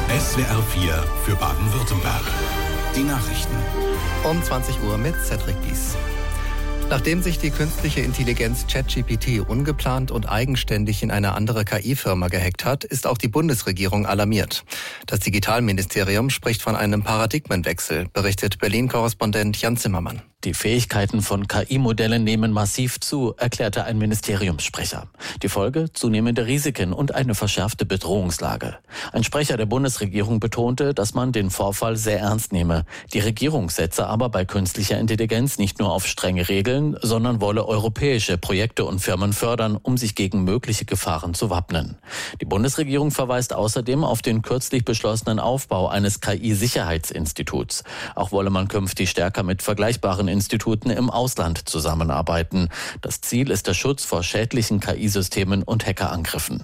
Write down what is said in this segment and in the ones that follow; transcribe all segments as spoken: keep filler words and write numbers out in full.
S W R vier für Baden-Württemberg. Die Nachrichten. Um zwanzig Uhr mit Cedric Bies. Nachdem sich die künstliche Intelligenz ChatGPT ungeplant und eigenständig in eine andere K I-Firma gehackt hat, ist auch die Bundesregierung alarmiert. Das Digitalministerium spricht von einem Paradigmenwechsel, berichtet Berlin-Korrespondent Jan Zimmermann. Die Fähigkeiten von K I-Modellen nehmen massiv zu, erklärte ein Ministeriumssprecher. Die Folge? Zunehmende Risiken und eine verschärfte Bedrohungslage. Ein Sprecher der Bundesregierung betonte, dass man den Vorfall sehr ernst nehme. Die Regierung setze aber bei künstlicher Intelligenz nicht nur auf strenge Regeln, sondern wolle europäische Projekte und Firmen fördern, um sich gegen mögliche Gefahren zu wappnen. Die Bundesregierung verweist außerdem auf den kürzlich beschlossenen Aufbau eines K I-Sicherheitsinstituts. Auch wolle man künftig stärker mit vergleichbaren Instituten im Ausland zusammenarbeiten. Das Ziel ist der Schutz vor schädlichen K I-Systemen und Hackerangriffen.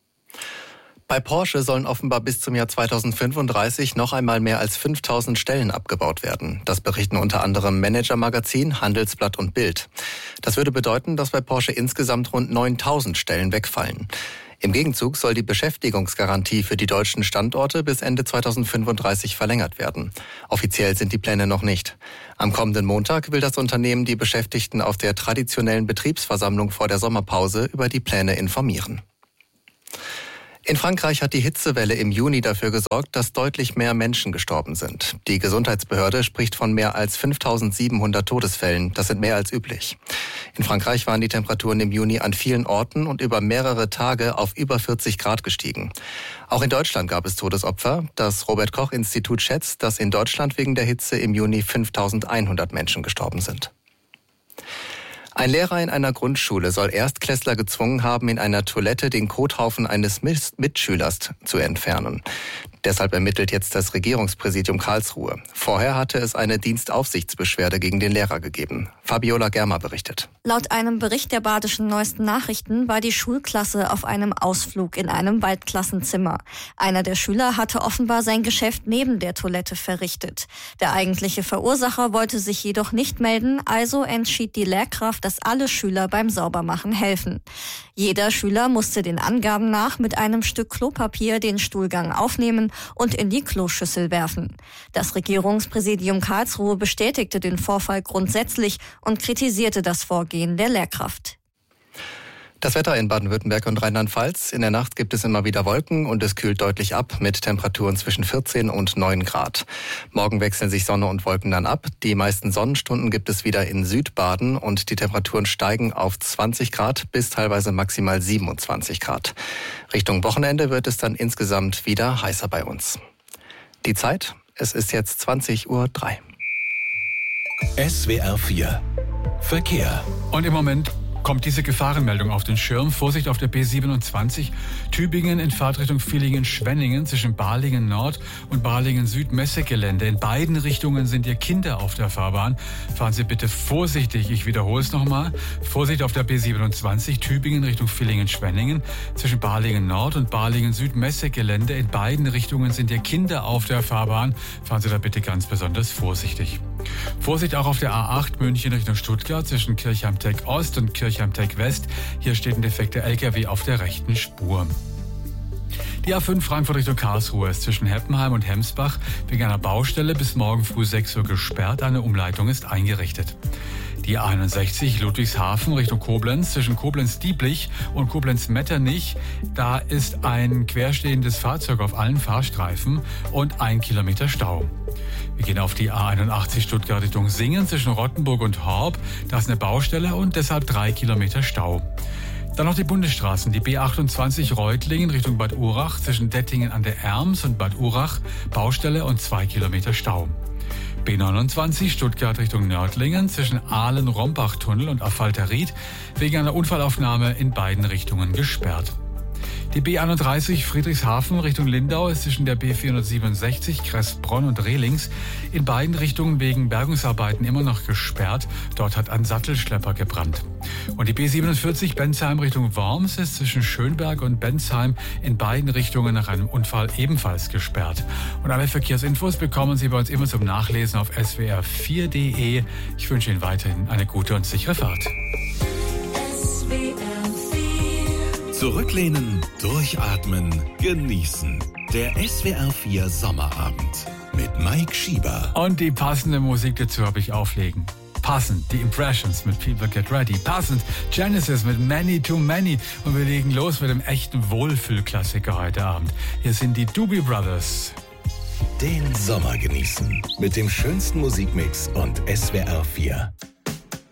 Bei Porsche sollen offenbar bis zum Jahr zweitausendfünfunddreißig noch einmal mehr als fünftausend Stellen abgebaut werden. Das berichten unter anderem Manager Magazin, Handelsblatt und Bild. Das würde bedeuten, dass bei Porsche insgesamt rund neuntausend Stellen wegfallen. Im Gegenzug soll die Beschäftigungsgarantie für die deutschen Standorte bis Ende zweitausendfünfunddreißig verlängert werden. Offiziell sind die Pläne noch nicht. Am kommenden Montag will das Unternehmen die Beschäftigten auf der traditionellen Betriebsversammlung vor der Sommerpause über die Pläne informieren. In Frankreich hat die Hitzewelle im Juni dafür gesorgt, dass deutlich mehr Menschen gestorben sind. Die Gesundheitsbehörde spricht von mehr als fünftausendsiebenhundert Todesfällen. Das sind mehr als üblich. In Frankreich waren die Temperaturen im Juni an vielen Orten und über mehrere Tage auf über vierzig Grad gestiegen. Auch in Deutschland gab es Todesopfer. Das Robert-Koch-Institut schätzt, dass in Deutschland wegen der Hitze im Juni fünftausendeinhundert Menschen gestorben sind. Ein Lehrer in einer Grundschule soll Erstklässler gezwungen haben, in einer Toilette den Kothaufen eines Mitschülers zu entfernen. Deshalb ermittelt jetzt das Regierungspräsidium Karlsruhe. Vorher hatte es eine Dienstaufsichtsbeschwerde gegen den Lehrer gegeben. Fabiola Germer berichtet. Laut einem Bericht der Badischen Neuesten Nachrichten war die Schulklasse auf einem Ausflug in einem Waldklassenzimmer. Einer der Schüler hatte offenbar sein Geschäft neben der Toilette verrichtet. Der eigentliche Verursacher wollte sich jedoch nicht melden, also entschied die Lehrkraft, dass alle Schüler beim Saubermachen helfen. Jeder Schüler musste den Angaben nach mit einem Stück Klopapier den Stuhlgang aufnehmen und in die Kloschüssel werfen. Das Regierungspräsidium Karlsruhe bestätigte den Vorfall grundsätzlich und kritisierte das Vorgehen der Lehrkraft. Das Wetter in Baden-Württemberg und Rheinland-Pfalz. In der Nacht gibt es immer wieder Wolken und es kühlt deutlich ab mit Temperaturen zwischen vierzehn und neun Grad. Morgen wechseln sich Sonne und Wolken dann ab. Die meisten Sonnenstunden gibt es wieder in Südbaden und die Temperaturen steigen auf zwanzig Grad bis teilweise maximal siebenundzwanzig Grad. Richtung Wochenende wird es dann insgesamt wieder heißer bei uns. Die Zeit, es ist jetzt zwanzig Uhr drei. S W R vier Verkehr. Und im Moment kommt diese Gefahrenmeldung auf den Schirm. Vorsicht auf der B siebenundzwanzig, Tübingen in Fahrtrichtung Villingen-Schwenningen zwischen Balingen Nord und Balingen Süd Messegelände. In beiden Richtungen sind hier Kinder auf der Fahrbahn. Fahren Sie bitte vorsichtig. Ich wiederhole es nochmal. Vorsicht auf der B siebenundzwanzig, Tübingen Richtung Villingen-Schwenningen zwischen Balingen Nord und Balingen Süd Messegelände. In beiden Richtungen sind hier Kinder auf der Fahrbahn. Fahren Sie da bitte ganz besonders vorsichtig. Vorsicht auch auf der A acht München Richtung Stuttgart zwischen Kirchheim-Teck Ost und Kirchheim-Teck West. Hier steht ein defekter L K W auf der rechten Spur. Die A fünf Frankfurt Richtung Karlsruhe ist zwischen Heppenheim und Hemsbach wegen einer Baustelle bis morgen früh sechs Uhr gesperrt. Eine Umleitung ist eingerichtet. Die A einundsechzig Ludwigshafen Richtung Koblenz zwischen Koblenz-Dieblich und Koblenz-Metternich. Da ist ein querstehendes Fahrzeug auf allen Fahrstreifen und ein Kilometer Stau. Wir gehen auf die A einundachtzig Stuttgart Richtung Singen zwischen Rottenburg und Horb. Da ist eine Baustelle und deshalb drei Kilometer Stau. Dann noch die Bundesstraßen, die B achtundzwanzig Reutlingen Richtung Bad Urach zwischen Dettingen an der Erms und Bad Urach, Baustelle und zwei Kilometer Stau. B neunundzwanzig Stuttgart Richtung Nördlingen zwischen Ahlen-Rombach-Tunnel und Affalterried wegen einer Unfallaufnahme in beiden Richtungen gesperrt. Die B einunddreißig Friedrichshafen Richtung Lindau ist zwischen der B vierhundertsiebenundsechzig Kressbronn und Rehlings in beiden Richtungen wegen Bergungsarbeiten immer noch gesperrt. Dort hat ein Sattelschlepper gebrannt. Und die B siebenundvierzig Bensheim Richtung Worms ist zwischen Schönberg und Bensheim in beiden Richtungen nach einem Unfall ebenfalls gesperrt. Und alle Verkehrsinfos bekommen Sie bei uns immer zum Nachlesen auf S W R vier Punkt de. Ich wünsche Ihnen weiterhin eine gute und sichere Fahrt. Zurücklehnen, durchatmen, genießen. Der S W R vier Sommerabend mit Mike Schieber. Und die passende Musik dazu habe ich auflegen. Passend die Impressions mit People Get Ready. Passend Genesis mit Many Too Many. Und wir legen los mit dem echten Wohlfühlklassiker heute Abend. Hier sind die Doobie Brothers. Den Sommer genießen mit dem schönsten Musikmix und S W R vier.